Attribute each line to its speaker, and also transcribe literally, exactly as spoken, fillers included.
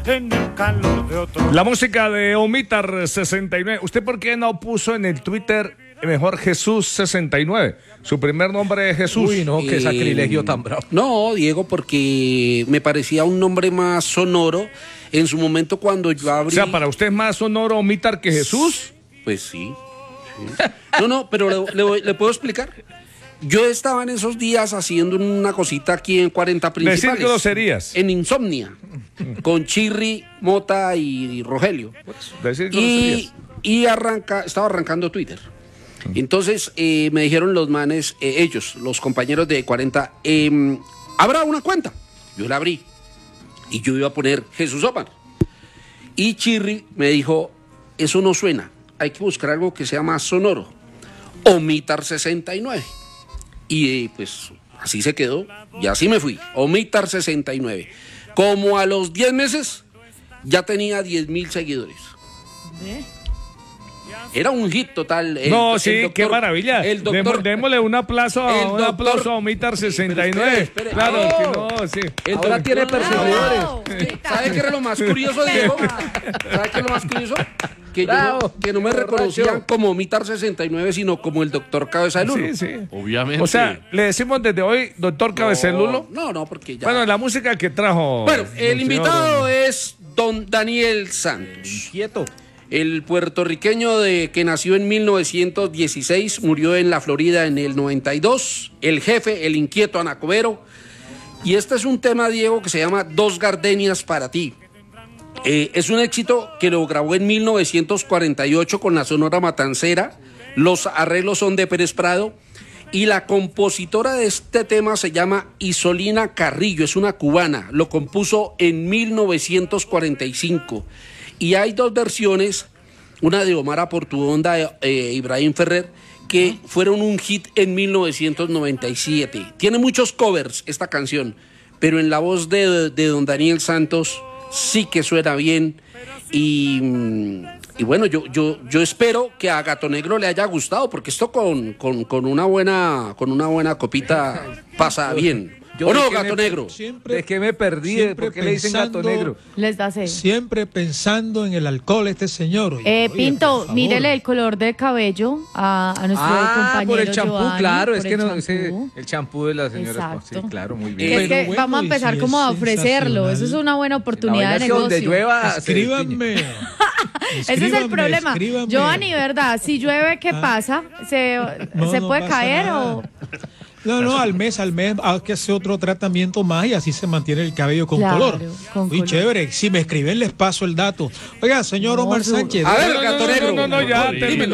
Speaker 1: en el calor de otro.
Speaker 2: La música de Omitar sesenta y nueve. ¿Usted por qué no puso en el Twitter mejor Jesús sesenta y nueve? Su primer nombre es Jesús.
Speaker 3: Uy, no, qué
Speaker 4: Eh,
Speaker 3: sacrilegio tan bravo.
Speaker 4: No, Diego, porque me parecía un nombre más sonoro. En su momento cuando yo abrí...
Speaker 2: O sea, para usted es más sonoro Omitar que Jesús.
Speaker 4: Pues sí. sí. No, no, pero le, le, voy- le puedo explicar. Yo estaba en esos días haciendo una cosita aquí en cuarenta Principales.
Speaker 2: Decir groserías.
Speaker 4: En Insomnia. Con Chirri, Mota y Rogelio.
Speaker 2: Decir
Speaker 4: Y,
Speaker 2: groserías.
Speaker 4: y arranca, estaba arrancando Twitter. Entonces eh, me dijeron los manes, eh, ellos, los compañeros de cuarenta, eh, ¿habrá una cuenta? Yo la abrí. Y yo iba a poner Jesús Omar. Y Chirri me dijo, eso no suena. Hay que buscar algo que sea más sonoro. Omitar sesenta y nueve. Y eh, pues así se quedó. Y así me fui. Omitar sesenta y nueve. Como a los diez meses ya tenía diez mil seguidores. Era un hit total. El-
Speaker 2: No,
Speaker 4: el
Speaker 2: sí,
Speaker 4: doctor-
Speaker 2: qué maravilla.
Speaker 4: El doctor,
Speaker 2: Demo- démosle un aplauso, a-
Speaker 4: el
Speaker 2: un
Speaker 4: doctor-
Speaker 2: aplauso a Omitar sesenta y nueve.
Speaker 4: Espere, espere.
Speaker 2: Claro,
Speaker 4: ¡Oh!
Speaker 2: que no, sí.
Speaker 4: el
Speaker 3: Ahora
Speaker 4: doctor-
Speaker 3: tiene perseguidores.
Speaker 4: ¿Sabe qué era lo más curioso, Diego? ¿Sabe qué es lo más curioso? Que, yo no,
Speaker 3: Bravo,
Speaker 4: que no me
Speaker 3: borracho.
Speaker 4: reconocían como Omitar sesenta y nueve, sino como el doctor Cabeza del Uno.
Speaker 2: Sí, sí.
Speaker 5: Obviamente.
Speaker 2: O sea, le decimos desde hoy, doctor Cabecelulo.
Speaker 4: No, no, porque ya.
Speaker 2: Bueno, la música que trajo.
Speaker 4: Bueno, el
Speaker 2: señor-
Speaker 4: invitado es don Daniel Santos.
Speaker 3: Quieto.
Speaker 4: El puertorriqueño de, que nació en mil novecientos dieciséis, murió en la Florida en el noventa y dos. El jefe, el inquieto Anacobero. Y este es un tema, Diego, que se llama Dos Gardenias para ti. Eh, es un éxito que lo grabó en mil novecientos cuarenta y ocho con la Sonora Matancera. Los arreglos son de Pérez Prado. Y la compositora de este tema se llama Isolina Carrillo, es una cubana. Lo compuso en mil novecientos cuarenta y cinco. Y hay dos versiones, una de Omar Aportuonda e eh, Ibrahim Ferrer, que fueron un hit en mil novecientos noventa y siete. Tiene muchos covers esta canción, pero en la voz de, de don Daniel Santos sí que suena bien. Y, y bueno, yo, yo, yo espero que a Gato Negro le haya gustado, porque esto con, con, con, una, buena, con una buena copita pasa bien.
Speaker 3: Yo
Speaker 4: ¿O
Speaker 3: de
Speaker 4: no,
Speaker 3: que
Speaker 4: Gato
Speaker 3: me-
Speaker 4: Negro?
Speaker 6: Siempre,
Speaker 3: ¿De qué me perdí?
Speaker 6: siempre
Speaker 3: ¿Por qué le dicen gato
Speaker 6: pensando-
Speaker 3: negro?
Speaker 7: Les da sed.
Speaker 6: siempre pensando en el alcohol este señor. Oye,
Speaker 7: Eh,
Speaker 6: oye,
Speaker 7: Pinto,
Speaker 6: por favor.
Speaker 7: mírele el color de cabello a, a nuestro
Speaker 3: Ah,
Speaker 7: compañero
Speaker 3: por el champú,
Speaker 7: Giovanni,
Speaker 3: claro.
Speaker 7: por
Speaker 3: Es
Speaker 7: el
Speaker 3: que no,
Speaker 7: champú.
Speaker 3: ese- el champú de la señora.
Speaker 7: Exacto.
Speaker 3: Sí, claro, muy
Speaker 7: Es
Speaker 3: bien.
Speaker 6: Pero
Speaker 7: que
Speaker 6: bueno,
Speaker 7: vamos a
Speaker 6: y
Speaker 7: empezar
Speaker 6: si
Speaker 7: como
Speaker 6: es
Speaker 7: a ofrecerlo. Eso es una buena
Speaker 3: La
Speaker 7: oportunidad
Speaker 3: vaina
Speaker 7: de
Speaker 3: es que donde
Speaker 7: negocio.
Speaker 3: llueva, se
Speaker 6: Escríbanme.
Speaker 7: Ese es el
Speaker 6: Escríbanme,
Speaker 7: problema.
Speaker 6: escríbanme.
Speaker 7: Giovanni, ¿verdad? Si llueve, ¿qué
Speaker 6: Ah.
Speaker 7: pasa? ¿Se,
Speaker 6: No,
Speaker 7: ¿se
Speaker 6: no
Speaker 7: puede
Speaker 6: pasa
Speaker 7: caer
Speaker 6: nada.
Speaker 7: o...?
Speaker 6: No, no, al mes, al mes hay que hacer otro tratamiento más y así se mantiene el cabello con
Speaker 7: Claro,
Speaker 6: color.
Speaker 7: con
Speaker 6: Muy
Speaker 7: color.
Speaker 6: chévere. Si me escriben, les paso el dato. Oiga, señor
Speaker 7: No,
Speaker 6: Omar
Speaker 7: su-
Speaker 6: Sánchez.
Speaker 4: A ver,
Speaker 2: No, no,
Speaker 4: Gato
Speaker 2: no,
Speaker 4: Negro.
Speaker 2: no, no, ya
Speaker 5: Dímelo.
Speaker 2: terminó.